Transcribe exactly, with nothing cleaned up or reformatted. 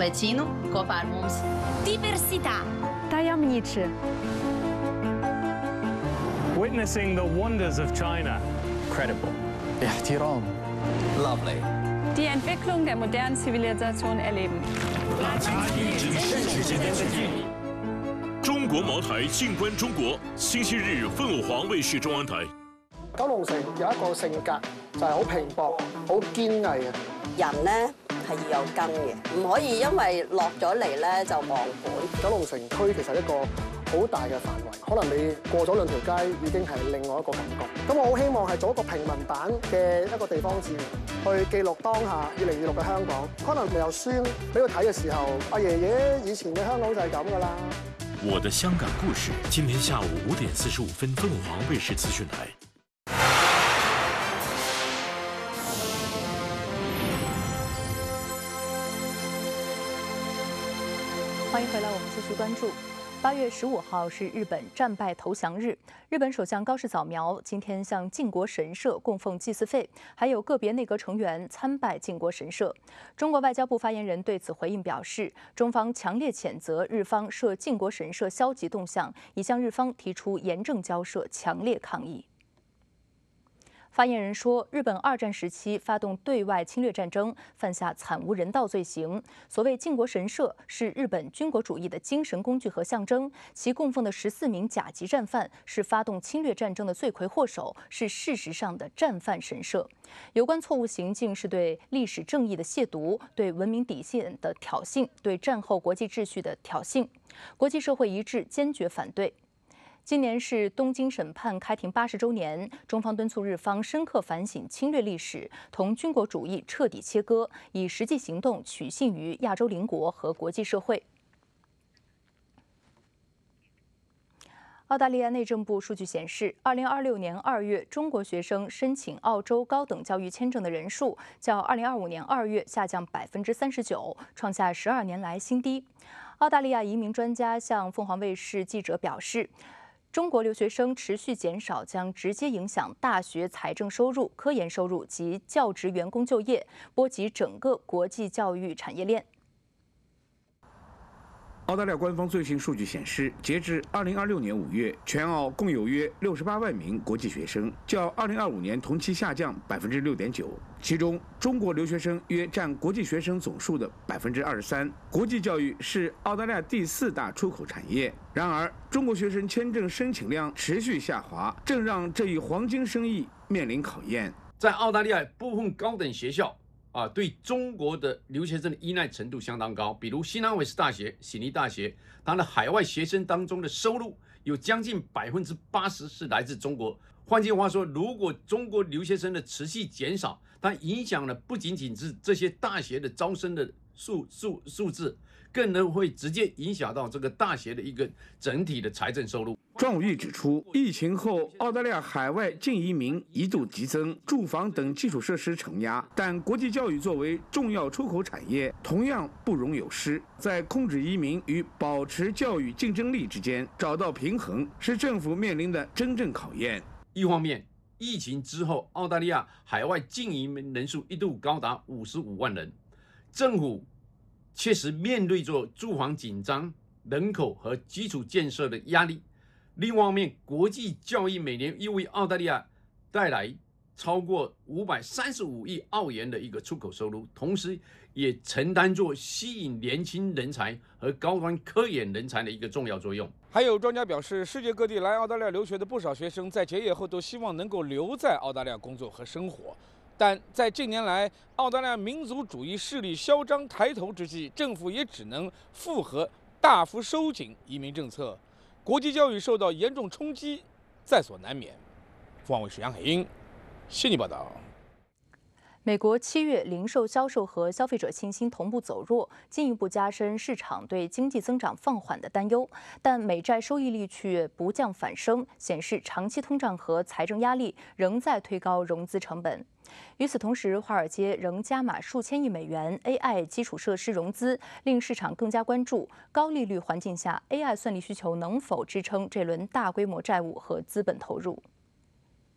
vecino, ko par mums. Diversità. Tajemniczy. Witnessing the wonders of China. Credible. احترام. Lovely. Die Entwicklung der modernen Zivilisation erleben. 中国茅台静观中国，星期日凤凰卫視中央台。 九龍城有一個性格就係好拼搏、好堅毅嘅。 人咧係要有根嘅，唔可以因為落咗嚟咧就忘本。 九龍城區其實一個好大嘅範圍，可能你過咗兩條街已經係另外一個感覺。咁我好希望係做一個平民版嘅一個地方志，去記錄當下二零二六嘅香港。可能未有孫俾佢睇嘅時候，阿爺爺以前嘅香港就係咁噶啦。 我的香港故事，今天下午五點四十五分，鳳凰衛視資訊台。 欢迎回来，我们继续关注。八月十五号是日本战败投降日，日本首相高市早苗今天向靖国神社供奉祭祀费，还有个别内阁成员参拜靖国神社。中国外交部发言人对此回应表示，中方强烈谴责日方涉靖国神社消极动向，已向日方提出严正交涉，强烈抗议。发言人说，日本二战时期发动对外侵略战争，犯下惨无人道罪行。所谓靖国神社是日本军国主义的精神工具和象征，其供奉的十四名甲级战犯是发动侵略战争的罪魁祸首，是事实上的战犯神社。有关错误行径是对历史正义的亵渎，对文明底线的挑衅，对战后国际秩序的挑衅。国际社会一致坚决反对。今年是东京审判开庭八十周年，中方敦促日方深刻反省侵略历史，同军国主义彻底切割，以实际行动取信于亚洲邻国和国际社会。澳大利亚内政部数据显示，二零二六年二月，中国学生申请澳洲高等教育签证的人数较二零二五年二月下降百分之三十九，创下十二年来新低。澳大利亚移民专家向凤凰卫视记者表示，中国留学生持续减少将直接影响大学财政收入、科研收入及教职员工就业，波及整个国际教育产业链。 澳大利亚官方最新数据显示，截至二零二六年五月，全澳共有约六十八万名国际学生，较二零二五年同期下降百分之六点九。其中，中国留学生约占国际学生总数的百分之二十三。国际教育是澳大利亚第四大出口产业。然而，中国学生签证申请量持续下滑，正让这一黄金生意面临考验。 在澳大利亚部分高等学校。啊，对中国的留学生的依赖程度相当高，比如新南威尔士大学、悉尼大学，它的海外学生当中的收入有将近百分之八十是来自中国。换句话说，如果中国留学生的持续减少，它影响了不仅仅是这些大学的招生的数数数字，更能会直接影响到这个大学的一个整体的财政收入。 庄武义指出，疫情后澳大利亚海外净移民一度急增，住房等基础设施承压，但国际教育作为重要出口产业，同样不容有失。在控制移民与保持教育竞争力之间找到平衡，是政府面临的真正考验。 一方面，疫情之后，澳大利亚海外净移民人数一度高达五十五万人，政府确实面对着住房紧张、人口和基础建设的压力。另一方面，国际教育每年又为澳大利亚带来超过五百三十五亿澳元的一个出口收入，同时也承担着吸引年轻人才和高端科研人才的一个重要作用。 还有专家表示，世界各地来澳大利亚留学的不少学生，在结业后都希望能够留在澳大利亚工作和生活。但在近年来，澳大利亚民族主义势力嚣张抬头之际，政府也只能复合大幅收紧移民政策。国际教育受到严重冲击，在所难免。凤凰卫视杨海英悉尼报道。 美国七月零售销售和消费者信心同步走弱，进一步加深市场对经济增长放缓的担忧。但美债收益率却不降反升，显示长期通胀和财政压力仍在推高融资成本。与此同时，华尔街仍加码数千亿美元 A I 基础设施融资，令市场更加关注高利率环境下 A I 算力需求能否支撑这轮大规模债务和资本投入。